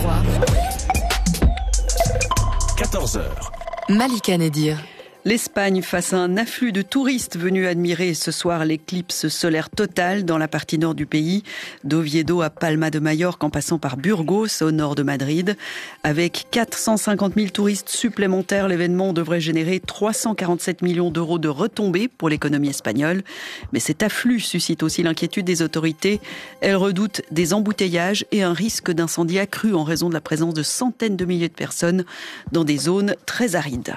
soir, 14h. Malika Nedir. L'Espagne face à un afflux de touristes venus admirer ce soir l'éclipse solaire totale dans la partie nord du pays, d'Oviedo à Palma de Majorque en passant par Burgos au nord de Madrid. Avec 450 000 touristes supplémentaires, l'événement devrait générer 347 millions d'euros de retombées pour l'économie espagnole. Mais cet afflux suscite aussi l'inquiétude des autorités. Elles redoutent des embouteillages et un risque d'incendie accru en raison de la présence de centaines de milliers de personnes dans des zones très arides.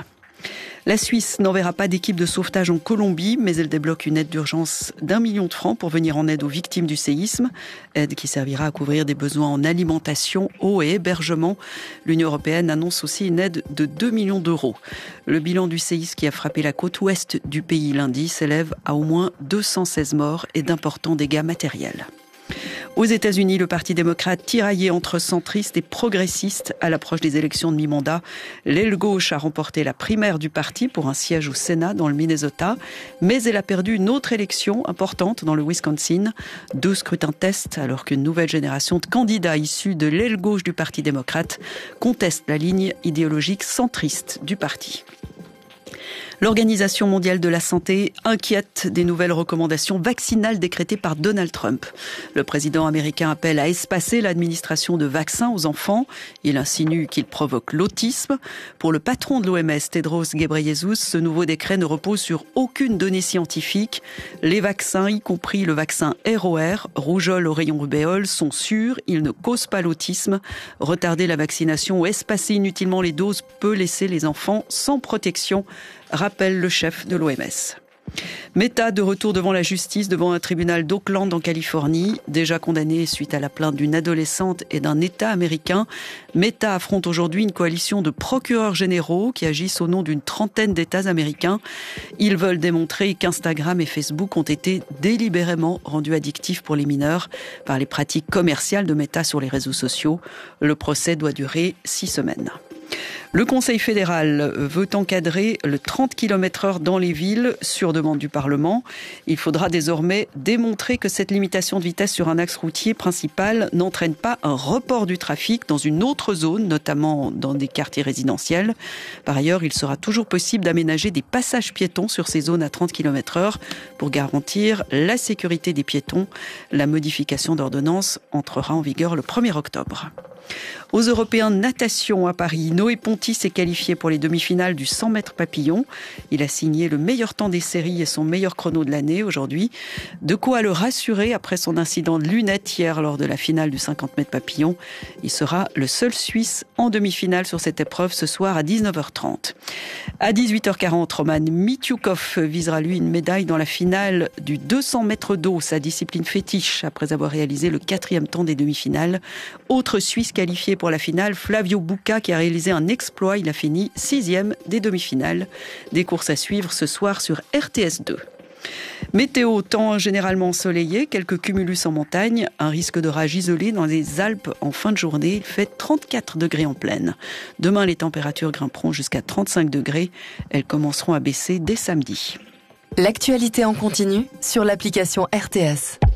La Suisse n'enverra pas d'équipe de sauvetage en Colombie, mais elle débloque une aide d'urgence d'1 million de francs pour venir en aide aux victimes du séisme. Aide qui servira à couvrir des besoins en alimentation, eau et hébergement. L'Union européenne annonce aussi une aide de 2 millions d'euros. Le bilan du séisme qui a frappé la côte ouest du pays lundi s'élève à au moins 216 morts et d'importants dégâts matériels. Aux États-Unis, le Parti démocrate tiraillé entre centristes et progressistes à l'approche des élections de mi-mandat. L'aile gauche a remporté la primaire du parti pour un siège au Sénat dans le Minnesota, mais elle a perdu une autre élection importante dans le Wisconsin. 2 scrutins test alors qu'une nouvelle génération de candidats issus de l'aile gauche du Parti démocrate conteste la ligne idéologique centriste du parti. L'Organisation mondiale de la santé inquiète des nouvelles recommandations vaccinales décrétées par Donald Trump. Le président américain appelle à espacer l'administration de vaccins aux enfants. Il insinue qu'il provoque l'autisme. Pour le patron de l'OMS, Tedros Ghebreyesus, ce nouveau décret ne repose sur aucune donnée scientifique. Les vaccins, y compris le vaccin ROR, rougeole, oreillon, rubéole, sont sûrs. Ils ne causent pas l'autisme. Retarder la vaccination ou espacer inutilement les doses peut laisser les enfants sans protection, rappelle le chef de l'OMS. Meta de retour devant la justice, devant un tribunal d'Oakland en Californie, déjà condamné suite à la plainte d'une adolescente et d'un État américain. Meta affronte aujourd'hui une coalition de procureurs généraux qui agissent au nom d'une trentaine d'États américains. Ils veulent démontrer qu'Instagram et Facebook ont été délibérément rendus addictifs pour les mineurs par les pratiques commerciales de Meta sur les réseaux sociaux. Le procès doit durer 6 semaines. Le Conseil fédéral veut encadrer le 30 km/h dans les villes sur demande du Parlement. Il faudra désormais démontrer que cette limitation de vitesse sur un axe routier principal n'entraîne pas un report du trafic dans une autre zone, notamment dans des quartiers résidentiels. Par ailleurs, il sera toujours possible d'aménager des passages piétons sur ces zones à 30 km/h pour garantir la sécurité des piétons. La modification d'ordonnance entrera en vigueur le 1er octobre. Aux Européens de natation à Paris, Noé Ponty s'est qualifié pour les demi-finales du 100 mètres papillon. Il a signé le meilleur temps des séries et son meilleur chrono de l'année aujourd'hui. De quoi le rassurer après son incident de lunettes hier lors de la finale du 50 mètres papillon. Il sera le seul Suisse en demi-finale sur cette épreuve ce soir à 19h30. À 18h40, Roman Mitiukov visera lui une médaille dans la finale du 200 mètres d'eau, sa discipline fétiche, après avoir réalisé le 4e temps des demi-finales. Autre Suisse qualifié pour la finale, Flavio Bucca, qui a réalisé un exploit. Il a fini 6e des demi-finales. Des courses à suivre ce soir sur RTS2. Météo, temps généralement ensoleillé, quelques cumulus en montagne, un risque d'orage isolé dans les Alpes en fin de journée. Il fait 34 degrés en plaine. Demain, les températures grimperont jusqu'à 35 degrés. Elles commenceront à baisser dès samedi. L'actualité en continu sur l'application RTS.